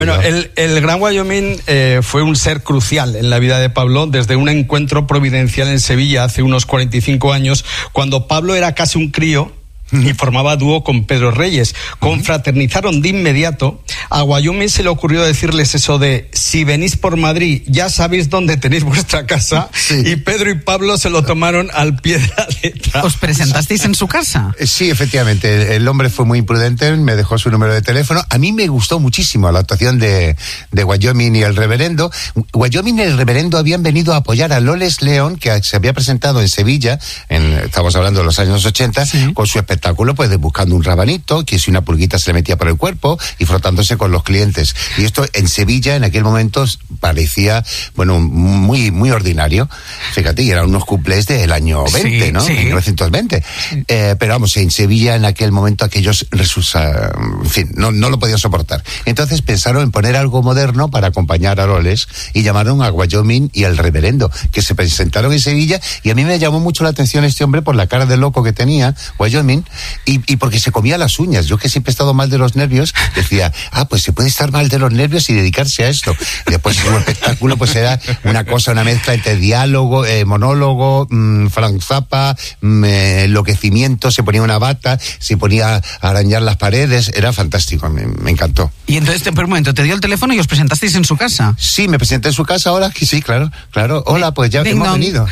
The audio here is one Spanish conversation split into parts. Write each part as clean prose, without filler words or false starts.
Bueno, el Gran Wyoming fue un ser crucial en la vida de Pablo desde un encuentro providencial en Sevilla hace unos 45 años, cuando Pablo era casi un crío y formaba dúo con Pedro Reyes. Confraternizaron de inmediato. A Wyoming se le ocurrió decirles eso de: si venís por Madrid ya sabéis dónde tenéis vuestra casa. Sí. Y Pedro y Pablo se lo tomaron al pie de la letra. ¿Os presentasteis en su casa? Sí, efectivamente. El hombre fue muy imprudente, me dejó su número de teléfono. A mí me gustó muchísimo la actuación de Wyoming y el reverendo. Wyoming y el reverendo habían venido a apoyar a Loles León, que se había presentado en Sevilla, estamos hablando de los años 80, sí, con su espectáculo, pues buscando un rabanito, que si una pulguita se le metía por el cuerpo y frotándose con los clientes. Y esto en Sevilla en aquel momento parecía, bueno, muy, muy ordinario. Fíjate, y eran unos cuplés del año 20, sí, ¿no? Sí. 1920. Sí. Pero vamos, en Sevilla en aquel momento aquellos en fin, no lo podían soportar. Entonces pensaron en poner algo moderno para acompañar a Loles y llamaron a Wyoming y al reverendo, que se presentaron en Sevilla, y a mí me llamó mucho la atención este hombre por la cara de loco que tenía, Wyoming, y porque se comía las uñas. Yo, que siempre he estado mal de los nervios, decía, pues se puede estar mal de los nervios y dedicarse a esto. Y después su espectáculo pues era una mezcla entre diálogo, monólogo, Frank Zappa, enloquecimiento, se ponía una bata, se ponía a arañar las paredes, era fantástico, me encantó. Y entonces, por un momento, te dio el teléfono y os presentasteis en su casa. Sí, me presenté en su casa ahora, que sí, claro. Hola, pues ya hemos venido.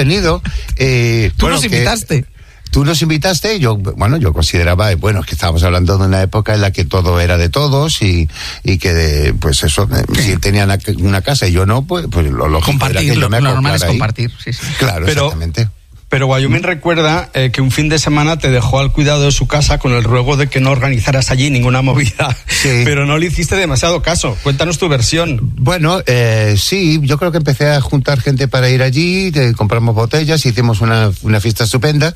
Tú nos invitaste. Tú nos invitaste, yo consideraba, es que estábamos hablando de una época en la que todo era de todos y que, pues eso, si tenían una casa y yo no, pues lo lógico era que yo me lo normal es ahí. Compartir, sí. Claro, exactamente. Pero Wyoming recuerda que un fin de semana te dejó al cuidado de su casa con el ruego de que no organizaras allí ninguna movida. Sí. Pero no le hiciste demasiado caso. Cuéntanos tu versión. Bueno, sí, yo creo que empecé a juntar gente para ir allí, compramos botellas, hicimos una fiesta estupenda.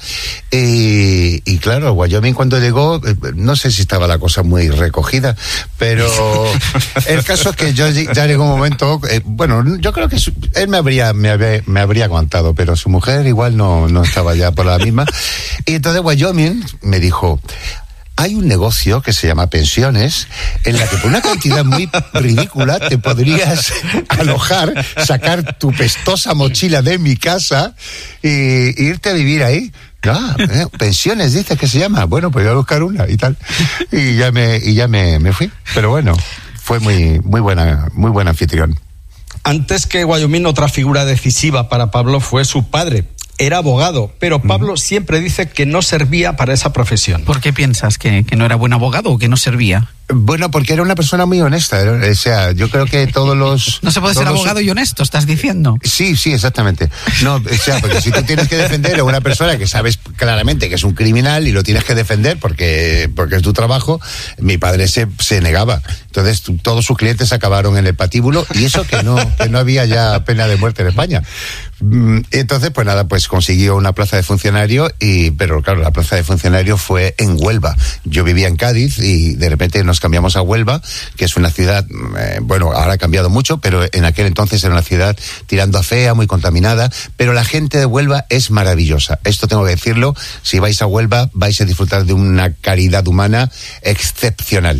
Y claro, Wyoming cuando llegó, no sé si estaba la cosa muy recogida, pero el caso es que yo ya llegó un momento, yo creo que él me habría aguantado, pero su mujer igual no estaba ya por la misma. Y entonces Wyoming me dijo: hay un negocio que se llama pensiones, en la que por una cantidad muy ridícula te podrías alojar, sacar tu pestosa mochila de mi casa e irte a vivir ahí. Pensiones, dices que se llama. Bueno, pues voy a buscar una y tal. Y ya me fui. Pero bueno, fue muy buen anfitrión. Antes que Wyoming, otra figura decisiva para Pablo fue su padre. Era abogado, pero Pablo siempre dice que no servía para esa profesión. ¿Por qué piensas que no era buen abogado o que no servía? Bueno, porque era una persona muy honesta. O sea, yo creo que todos los... No se puede ser abogado y honesto, ¿estás diciendo? Sí, exactamente. No, o sea, porque si tú tienes que defender a una persona que sabes claramente que es un criminal y lo tienes que defender porque es tu trabajo, mi padre se negaba. Entonces, todos sus clientes acabaron en el patíbulo, y eso que no había ya pena de muerte en España. Entonces, pues nada, pues consiguió una plaza de funcionario, pero claro, la plaza de funcionario fue en Huelva. Yo vivía en Cádiz y de repente nos cambiamos a Huelva, que es una ciudad, ahora ha cambiado mucho, pero en aquel entonces era una ciudad tirando a fea, muy contaminada, pero la gente de Huelva es maravillosa. Esto tengo que decirlo, si vais a Huelva vais a disfrutar de una caridad humana excepcional.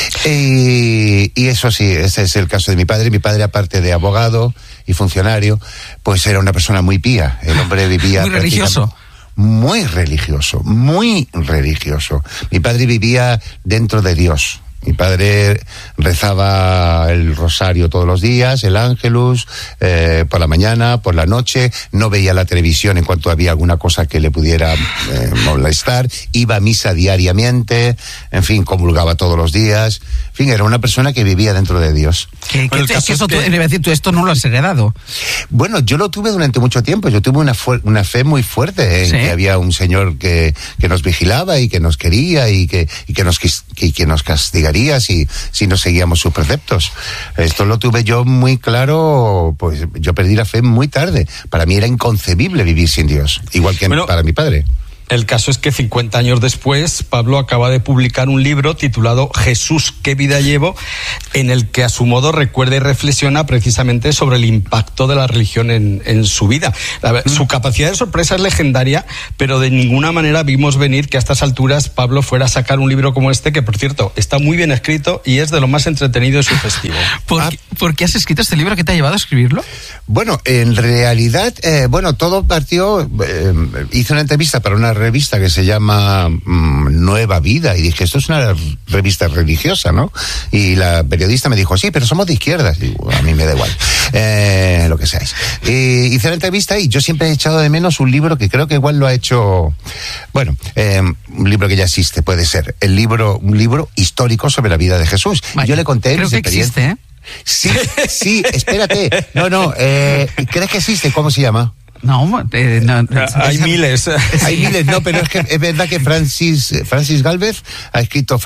Y eso sí, ese es el caso de mi padre. Mi padre, aparte de abogado y funcionario, pues era una persona muy pía. El hombre vivía... Muy religioso. Muy religioso, muy religioso. Mi padre vivía dentro de Dios. Mi padre rezaba el rosario todos los días, el Ángelus, por la mañana, por la noche. No veía la televisión en cuanto había alguna cosa que le pudiera molestar. Iba a misa diariamente, en fin, comulgaba todos los días. En fin, era una persona que vivía dentro de Dios. Tú esto no lo has heredado. Bueno, yo lo tuve durante mucho tiempo. Yo tuve una fe muy fuerte en que había un Señor que nos vigilaba y que nos quería y que nos castigaría si no seguíamos sus preceptos. Esto lo tuve yo muy claro, pues yo perdí la fe muy tarde. Para mí era inconcebible vivir sin Dios, igual que para mi padre. El caso es que 50 años después, Pablo acaba de publicar un libro titulado Jesús, ¿qué vida llevo?, en el que a su modo recuerda y reflexiona precisamente sobre el impacto de la religión en su vida. Su capacidad de sorpresa es legendaria, pero de ninguna manera vimos venir que a estas alturas Pablo fuera a sacar un libro como este, que por cierto está muy bien escrito y es de lo más entretenido y sugestivo. ¿Por qué has escrito este libro? ¿Qué te ha llevado a escribirlo? Bueno, en realidad, todo partió, hice una entrevista para una revista que se llama Nueva Vida, y dije, esto es una revista religiosa, ¿no? Y la periodista me dijo, sí, pero somos de izquierdas. Y digo, a mí me da igual, lo que seáis. Hice la entrevista y yo siempre he echado de menos un libro que creo que igual lo ha hecho, un libro que ya existe, puede ser, un libro histórico sobre la vida de Jesús. Vaya, yo le conté creo mis que experiencias. existe, ¿eh? Sí, espérate. ¿Crees que existe? ¿Cómo se llama? No, hay miles. Hay miles, no, pero es que es verdad que Francis Gálvez ha escrito,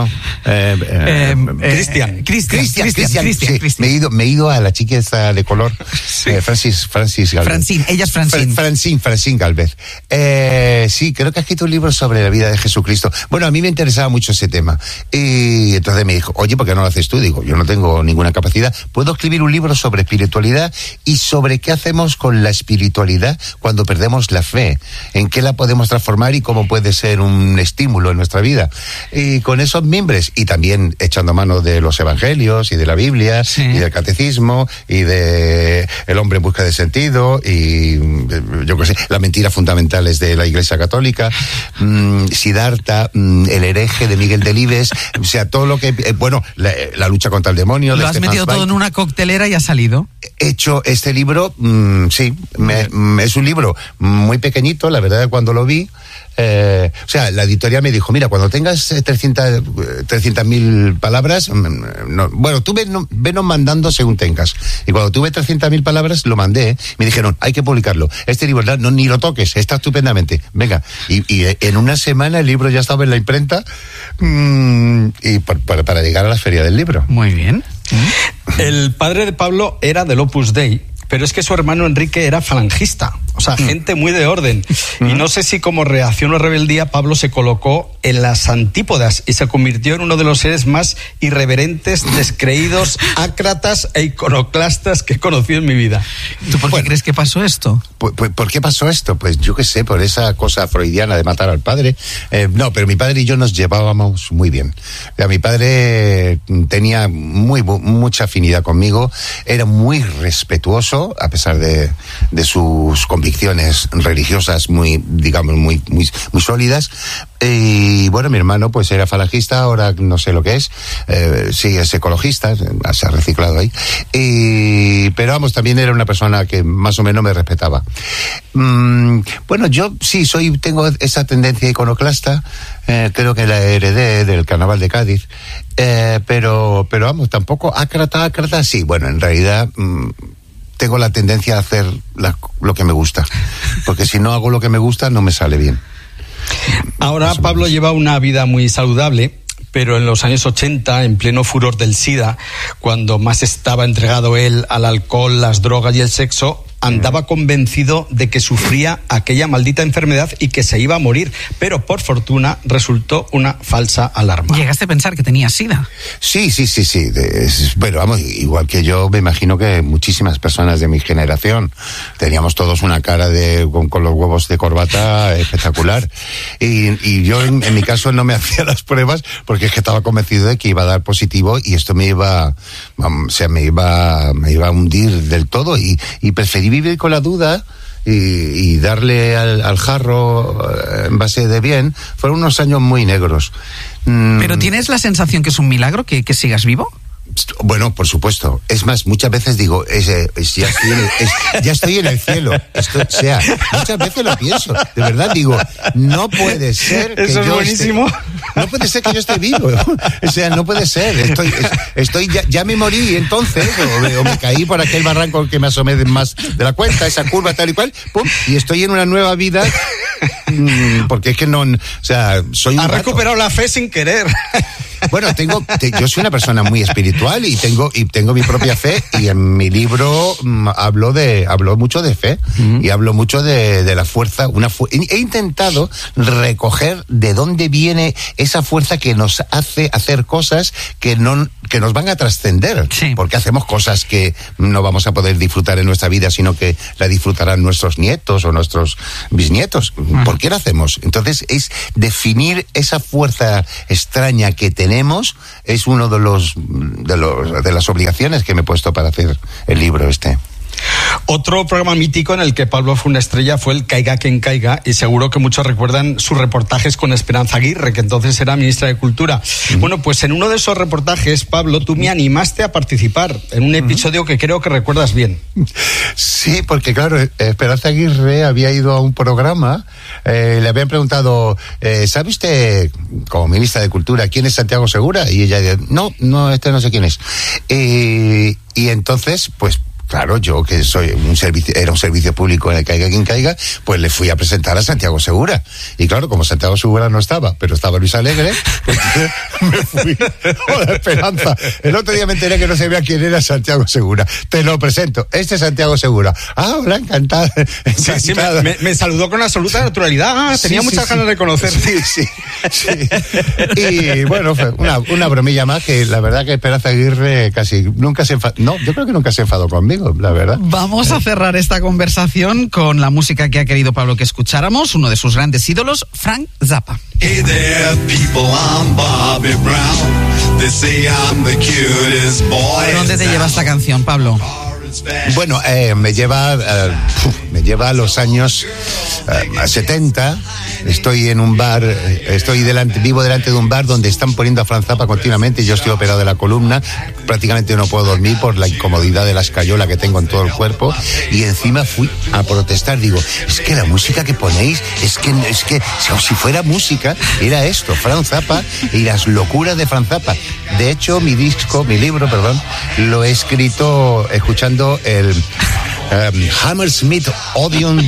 Cristian. Me he ido a la chica esta de color, sí. Francis Gálvez. Ella es Francine. Francine Gálvez. Sí, creo que ha escrito un libro sobre la vida de Jesucristo. Bueno, a mí me interesaba mucho ese tema. Y entonces me dijo, oye, ¿por qué no lo haces tú? Digo, yo no tengo ninguna capacidad. Puedo escribir un libro sobre espiritualidad y sobre qué hacemos con la espiritualidad cuando perdemos la fe, en qué la podemos transformar y cómo puede ser un estímulo en nuestra vida. Y con esos mimbres, y también echando mano de los evangelios y de la Biblia, sí, y del catecismo y de el hombre en busca de sentido y yo qué sé, las mentiras fundamentales de la Iglesia Católica, Siddhartha, el hereje de Miguel Delibes, o sea, todo lo que la lucha contra el demonio. Lo has metido todo en una coctelera y ha salido. He hecho este libro, sí, es un libro muy pequeñito, la verdad, cuando lo vi. La editorial me dijo, mira, cuando tengas 300.000 palabras, tú venos mandando según tengas. Y cuando tuve 300.000 palabras, lo mandé. Me dijeron, hay que publicarlo. Este libro, ni lo toques, está estupendamente. Venga. Y en una semana el libro ya estaba en la imprenta para llegar a la feria del libro. Muy bien. El padre de Pablo era del Opus Dei, pero es que su hermano Enrique era falangista, o sea, gente muy de orden. Y no sé si como reacción o rebeldía Pablo se colocó en las antípodas y se convirtió en uno de los seres más irreverentes, descreídos, ácratas e iconoclastas que he conocido en mi vida. ¿Tú por qué crees que pasó esto? ¿Por qué pasó esto? Pues yo qué sé, por esa cosa freudiana de matar al padre. No, pero mi padre y yo nos llevábamos muy bien. Mi padre tenía mucha afinidad conmigo, era muy respetuoso, a pesar de sus convicciones religiosas muy sólidas. Y bueno, mi hermano pues era falangista, ahora no sé lo que es, sí, es ecologista, se ha reciclado ahí, pero vamos, también era una persona que más o menos me respetaba. Yo sí tengo esa tendencia iconoclasta, creo que la heredé del Carnaval de Cádiz, pero vamos, tampoco ácrata, sí, bueno, en realidad tengo la tendencia a hacer lo que me gusta, porque si no hago lo que me gusta no me sale bien. Ahora Pablo lleva una vida muy saludable, pero en los años 80, en pleno furor del SIDA, cuando más estaba entregado él al alcohol, las drogas y el sexo, andaba convencido de que sufría aquella maldita enfermedad y que se iba a morir, pero por fortuna resultó una falsa alarma. ¿Llegaste a pensar que tenía SIDA? Sí. Bueno, vamos, igual que yo, me imagino que muchísimas personas de mi generación teníamos todos una cara con los huevos de corbata espectacular. Y yo, en mi caso, no me hacía las pruebas porque es que estaba convencido de que iba a dar positivo y esto me iba a hundir del todo y preferí vivir con la duda y darle al jarro en base de bien. Fueron unos años muy negros. ¿Pero tienes la sensación que es un milagro que sigas vivo? Bueno, por supuesto. Es más, muchas veces digo, ya estoy en el cielo. Muchas veces lo pienso. De verdad, digo, no puede ser que eso es buenísimo. No puede ser que yo esté vivo. O sea, no puede ser. Ya me morí entonces, o me caí por aquel barranco que me asomé más de la cuenta, esa curva tal y cual, pum, y estoy en una nueva vida. Porque es que no, o sea, soy un Has recuperado la fe sin querer. Bueno, yo soy una persona muy espiritual y tengo mi propia fe, y en mi libro hablo mucho de fe y hablo mucho de la fuerza. He intentado recoger de dónde viene esa fuerza que nos hace hacer cosas que nos van a trascender, porque hacemos cosas que no vamos a poder disfrutar en nuestra vida, sino que la disfrutarán nuestros nietos o nuestros bisnietos. ¿Por qué lo hacemos? Entonces, es definir esa fuerza extraña que tenemos, es uno de las obligaciones que me he puesto para hacer el libro este. Otro programa mítico en el que Pablo fue una estrella fue el Caiga quien caiga, y seguro que muchos recuerdan sus reportajes con Esperanza Aguirre, que entonces era ministra de Cultura. Bueno, pues en uno de esos reportajes, Pablo, tú me animaste a participar en un episodio que creo que recuerdas bien. Sí, porque claro, Esperanza Aguirre había ido a un programa, le habían preguntado, ¿sabe usted, como ministra de Cultura, quién es Santiago Segura? Y ella dijo, no sé quién es. Y entonces, pues, claro, yo que era un servicio público en el Caiga quien caiga, pues le fui a presentar a Santiago Segura. Y claro, como Santiago Segura no estaba, pero estaba Luis Alegre, pues me fui. Hola, Esperanza. El otro día me enteré que no sabía quién era Santiago Segura. Te lo presento. Este es Santiago Segura. Ah, hola, encantado. Sí, me saludó con absoluta naturalidad. Tenía muchas ganas de conocer. Sí. Y bueno, fue una bromilla más, que la verdad que Esperanza Aguirre casi nunca se enfadó. No, yo creo que nunca se enfadó conmigo, la verdad. Vamos a cerrar esta conversación con la música que ha querido Pablo que escucháramos, uno de sus grandes ídolos, Frank Zappa. Hey there, people, I'm Bobby Brown. They say I'm the cutest boy. ¿Dónde te lleva esta canción, Pablo? Bueno, me lleva a los años 70. Estoy en un bar, vivo delante de un bar donde están poniendo a Frank Zappa continuamente. Yo estoy operado de la columna, prácticamente no puedo dormir por la incomodidad de la escayola que tengo en todo el cuerpo, y encima fui a protestar. Digo, es que la música que ponéis, es que si fuera música, era esto, Frank Zappa y las locuras de Frank Zappa. De hecho, mi libro, lo he escrito escuchando el Hammersmith Odeon,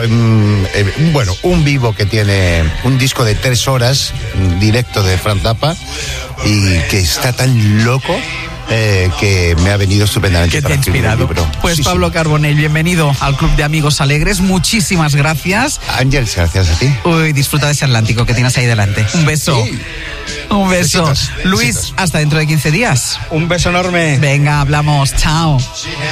un vivo que tiene un disco de 3 horas directo de Frank Zappa, y que está tan loco que me ha venido estupendamente. ¿Qué te ha inspirado? Pues sí, Pablo Carbonell, bienvenido al Club de Amigos Alegres. Muchísimas gracias. Ángel, gracias a ti. Uy, disfruta de ese Atlántico que tienes ahí delante. Un beso. Sí. Un beso. Besitos. Luis, hasta dentro de 15 días. Un beso enorme. Venga, hablamos. Chao.